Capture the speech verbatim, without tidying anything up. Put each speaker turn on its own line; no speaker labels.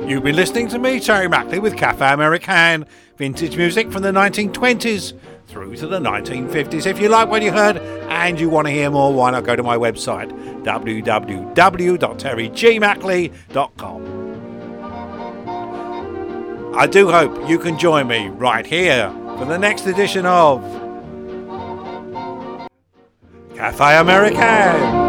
You've been listening to me, Terry Mackley, with Cafe American, vintage music from the nineteen twenties through to the nineteen fifties. If you like what you heard and you want to hear more, why not go to my website, w w w dot terry g mackley dot com. I do hope you can join me right here for the next edition of Cafe American.